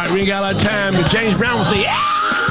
right, we ain't got a lot of time. But James Brown will say, yeah!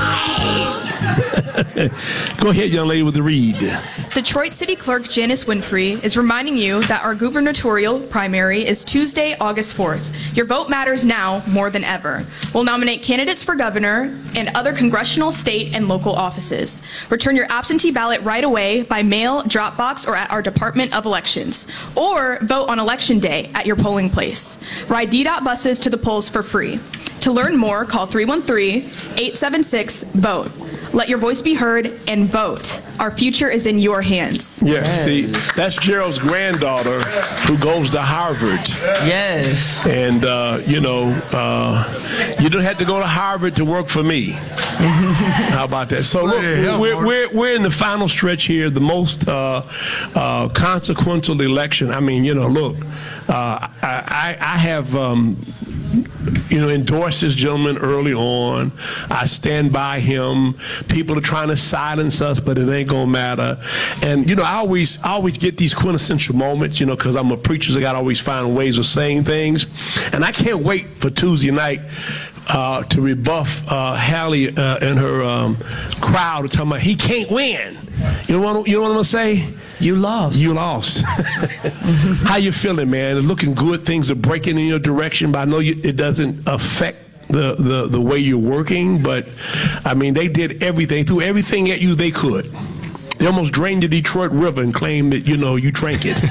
Go ahead, young lady, with the read. Detroit City Clerk Janice Winfrey is reminding you that our gubernatorial primary is Tuesday, August 4th. Your vote matters now more than ever. We'll nominate candidates for governor and other congressional, state, and local offices. Return your absentee ballot right away by mail, drop box, or at our Department of Elections. Or vote on Election Day at your polling place. Ride DDOT buses to the polls for free. To learn more, call 313-876-VOTE. Let your voice be heard and vote. Our future is in your hands. Yeah, see, that's Gerald's granddaughter who goes to Harvard. Yes. And, you don't have to go to Harvard to work for me. How about that? So look, we're in the final stretch here, the most consequential election. I mean, look, I have endorsed this gentleman early on. I stand by him. People are trying to silence us, but it ain't gonna matter. And I always get these quintessential moments, because I'm a preacher. So I gotta always find ways of saying things. And I can't wait for Tuesday night to rebuff Hallie and her crowd talking about he can't win. You know what I'm gonna say? You lost. You lost. How you feeling, man? It's looking good. Things are breaking in your direction, but I know it doesn't affect the way you're working. But I mean, they did everything, threw everything at you they could. They almost drained the Detroit River and claimed that you drank it.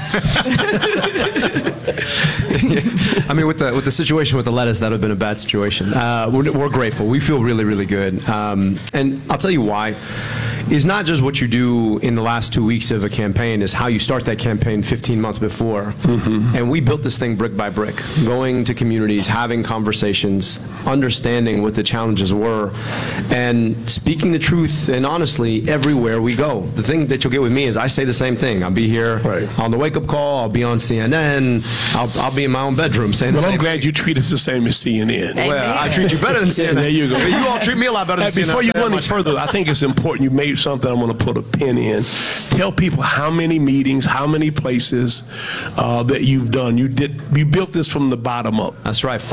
I mean, with the situation with the lettuce, that would have been a bad situation. We're grateful. We feel really, really good. And I'll tell you why. It's not just what you do in the last 2 weeks of a campaign, is how you start that campaign 15 months before. Mm-hmm. And we built this thing brick by brick, going to communities, having conversations, understanding what the challenges were, and speaking the truth and honestly everywhere we go. The thing that you'll get with me is I say the same thing. I'll be here on the wake-up call, I'll be on CNN, I'll be in my own bedroom saying the same thing. I'm glad you treat us the same as CNN. Well, I treat you better than CNN. There you go. You all treat me a lot better than CNN. Before you go any further, I think it's important. You made something I'm going to put a pin in. Tell people how many meetings, how many places that you've done. You built this from the bottom up. That's right.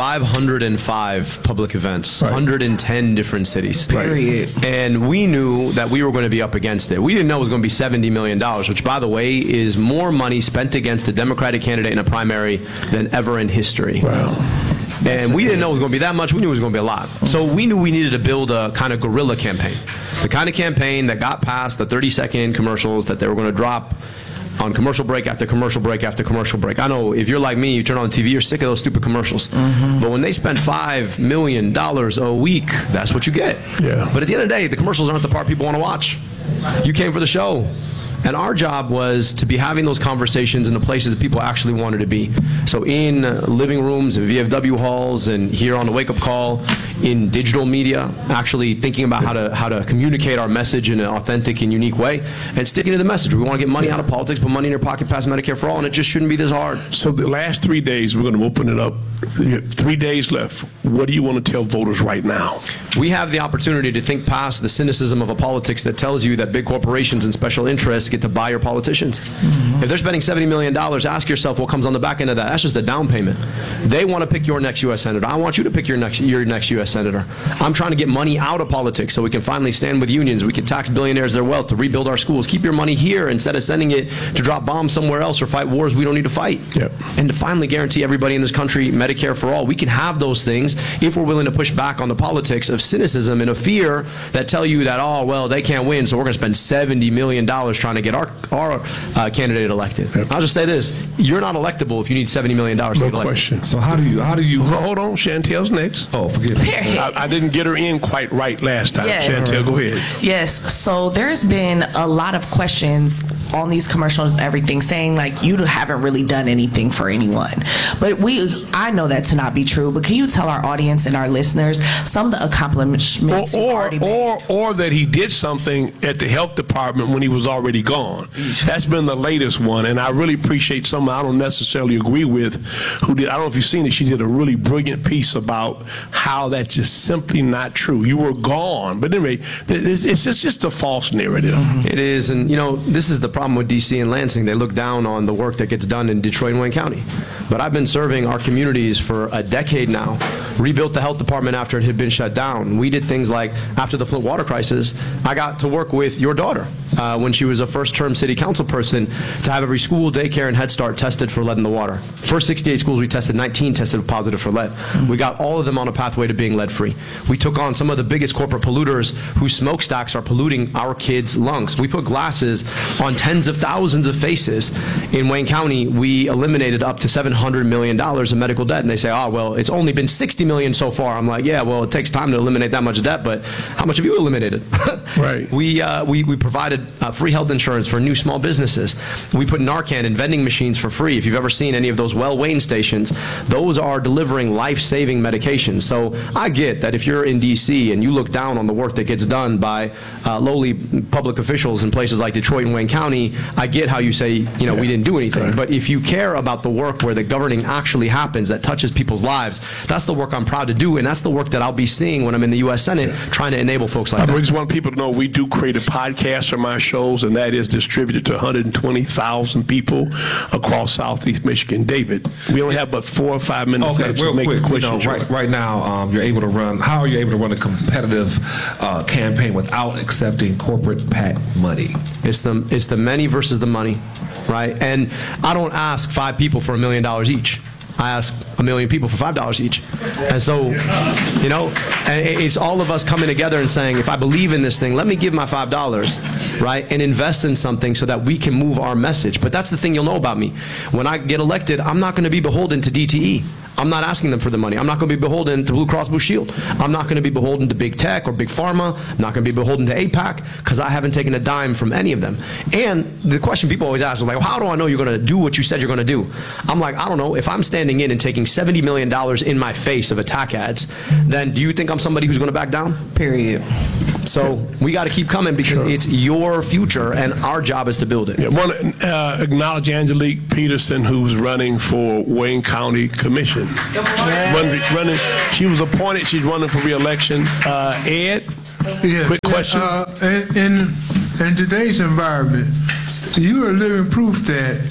505 public events, 110 different cities. Period. And we knew that we were going to be up against it. We didn't know it was going to be $70 million, which, by the way, is more money spent against a Democratic candidate in a primary than ever in history. Wow. And we didn't know it was going to be that much. We knew it was going to be a lot. So we knew we needed to build a kind of guerrilla campaign. The kind of campaign that got past the 30-second commercials that they were going to drop on commercial break after commercial break after commercial break. I know if you're like me, you turn on the TV, you're sick of those stupid commercials. Mm-hmm. But when they spend $5 million a week, that's what you get. Yeah. But at the end of the day, the commercials aren't the part people want to watch. You came for the show. And our job was to be having those conversations in the places that people actually wanted to be. So in living rooms and VFW halls and here on the wake-up call, in digital media, actually thinking about how to communicate our message in an authentic and unique way, and sticking to the message. We want to get money out of politics, put money in your pocket past Medicare for all, and it just shouldn't be this hard. So the last 3 days, we're going to open it up. 3 days left. What do you want to tell voters right now? We have the opportunity to think past the cynicism of a politics that tells you that big corporations and special interests get to buy your politicians. Mm-hmm. If they're spending $70 million, ask yourself what comes on the back end of that. That's just a down payment. They want to pick your next U.S. Senator. I want you to pick your next U.S. Senator. I'm trying to get money out of politics so we can finally stand with unions. We can tax billionaires their wealth to rebuild our schools. Keep your money here instead of sending it to drop bombs somewhere else or fight wars we don't need to fight. Yep. And to finally guarantee everybody in this country Medicare for all. We can have those things if we're willing to push back on the politics of cynicism and of fear that tell you that, oh, well, they can't win, so we're going to spend $70 million trying to get our candidate elected. Yep. I'll just say this. You're not electable if you need $70 million to get elected. Question. So how do you hold on, Chantel's next. Oh, forget it. I didn't get her in quite right last time. Yes. Chantel, go ahead. Yes. So there's been a lot of questions on these commercials and everything saying like you haven't really done anything for anyone. But I know that to not be true, but can you tell our audience and our listeners some of the accomplishments you've already made? Or that he did something at the health department when he was already gone. That's been the latest one, and I really appreciate someone I don't necessarily agree with who did. I don't know if you've seen it. She did a really brilliant piece about how that's just simply not true. You were gone, but anyway, it's just a false narrative. It is, and this is the problem with D.C. and Lansing. They look down on the work that gets done in Detroit and Wayne County. But I've been serving our communities for a decade now. Rebuilt the health department after it had been shut down. We did things like, after the Flint water crisis, I got to work with your daughter when she was a first-term city council person to have every school, daycare, and Head Start tested for lead in the water. First 68 schools we tested, 19 tested positive for lead. We got all of them on a pathway to being lead-free. We took on some of the biggest corporate polluters whose smokestacks are polluting our kids' lungs. We put glasses on tens of thousands of faces. In Wayne County, we eliminated up to $700 million of medical debt. And they say, oh, well, it's only been $60 million so far. I'm like, yeah, well, it takes time to eliminate that much debt, but how much have you eliminated? Right. We provided free health insurance for new small businesses. We put Narcan in vending machines for free. If you've ever seen any of those Wayne stations, those are delivering life-saving medications. So I get that if you're in D.C. and you look down on the work that gets done by lowly public officials in places like Detroit and Wayne County, I get how you say, we didn't do anything. Right. But if you care about the work where the governing actually happens, that touches people's lives, that's the work I'm proud to do, and that's the work that I'll be seeing when I'm in the U.S. Senate trying to enable folks like that. We just want people to know we do create a podcast from our shows, and that is distributed to 120,000 people across Southeast Michigan. David, we only have about 4 or 5 minutes left to make the question. Right now, you're able to run. How are you able to run a competitive campaign without accepting corporate PAC money? It's the many versus the money, right? And I don't ask 5 people for $1 million each. I ask 1 million people for $5 each. And so, and it's all of us coming together and saying, if I believe in this thing, let me give my $5, right, and invest in something so that we can move our message. But that's the thing you'll know about me. When I get elected, I'm not going to be beholden to DTE. I'm not asking them for the money. I'm not going to be beholden to Blue Cross Blue Shield. I'm not going to be beholden to big tech or big pharma. I'm not going to be beholden to APAC because I haven't taken a dime from any of them. And the question people always ask is like, well, how do I know you're going to do what you said you're going to do? I'm like, I don't know. If I'm standing in and taking $70 million in my face of attack ads, then do you think I'm somebody who's going to back down? Period. So we got to keep coming because it's your future and our job is to build it. I want to acknowledge Angelique Peterson, who's running for Wayne County Commission. Running, she was appointed. She's running for re-election. Ed, yes, quick question. In today's environment, you are living proof that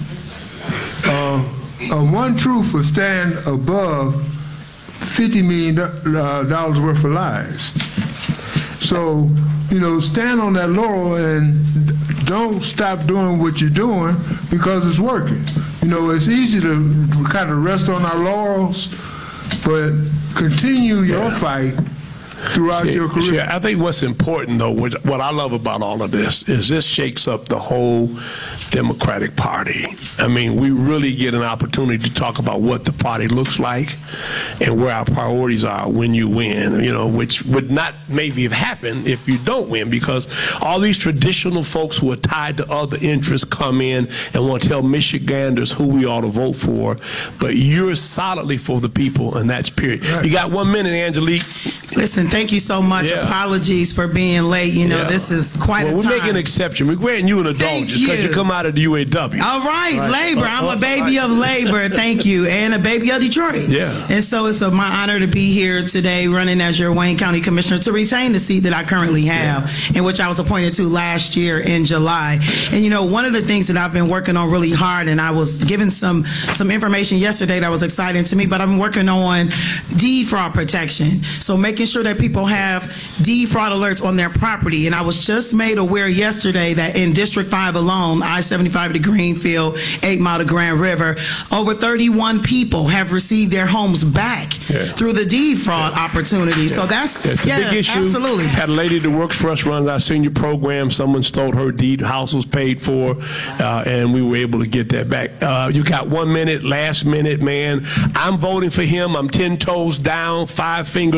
one truth will stand above $50 million worth of lies. So, stand on that laurel and don't stop doing what you're doing because it's working. It's easy to kind of rest on our laurels, but continue your fight throughout your career. Yeah, I think what's important, though, what I love about all of this is this shakes up the whole Democratic Party. I mean, we really get an opportunity to talk about what the party looks like and where our priorities are when you win, which would not maybe have happened if you don't win, because all these traditional folks who are tied to other interests come in and want to tell Michiganders who we ought to vote for, but you're solidly for the people, and that's period. Right. You got 1 minute, Angelique. Listen, thank you so much. Yeah. Apologies for being late. This is quite a time. We're making an exception. We're granting you an indulgence because you come out of the UAW. All right, labor. I'm a baby of labor. Thank you. And a baby of Detroit. Yeah. And so it's my honor to be here today running as your Wayne County Commissioner to retain the seat that I currently have, in which I was appointed to last year in July. And one of the things that I've been working on really hard, and I was given some information yesterday that was exciting to me, but I'm working on deed fraud protection. So making sure that people have deed fraud alerts on their property. And I was just made aware yesterday that in District 5 alone, I-75 to Greenfield, 8 Mile to Grand River, over 31 people have received their homes back through the deed fraud opportunity. Yeah. So that's a big issue. Absolutely. Had a lady that works for us, runs our senior program. Someone stole her deed. House was paid for, and we were able to get that back. You got 1 minute, last minute, man. I'm voting for him. I'm 10 toes down, 5 fingers up.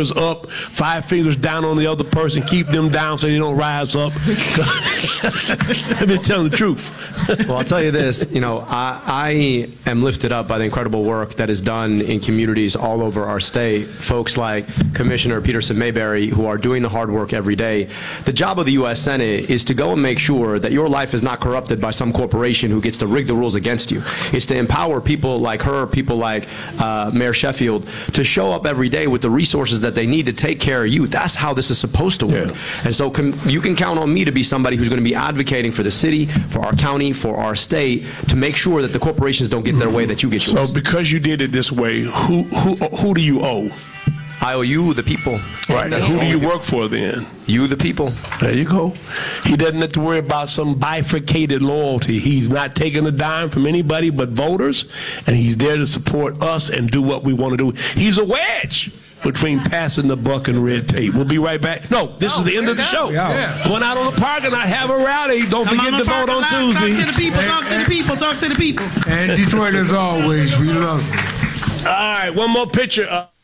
5 fingers down on the other person, keep them down so they don't rise up. I've been telling the truth. Well, I'll tell you this, I am lifted up by the incredible work that is done in communities all over our state. Folks like Commissioner Peterson Mayberry, who are doing the hard work every day. The job of the U.S. Senate is to go and make sure that your life is not corrupted by some corporation who gets to rig the rules against you. It's to empower people like her, people like Mayor Sheffield, to show up every day with the resources that they need to take care of you. That's how this is supposed to work. Yeah. And so you can count on me to be somebody who's going to be advocating for the city, for our county, for our state, to make sure that the corporations don't get their way, that you get yours. So because you did it this way, who do you owe? I owe you, the people. Right. And who do you work for then? You, the people. There you go. He doesn't have to worry about some bifurcated loyalty. He's not taking a dime from anybody but voters, and he's there to support us and do what we want to do. He's a wedge between passing the buck and red tape. We'll be right back. No, this is the end of the show. Yeah. Going out on the parking lot, have a rally. Don't forget to vote on Tuesday. Talk to the people, talk to the people, talk to the people. And Detroit, as always, we love you. All right, one more picture.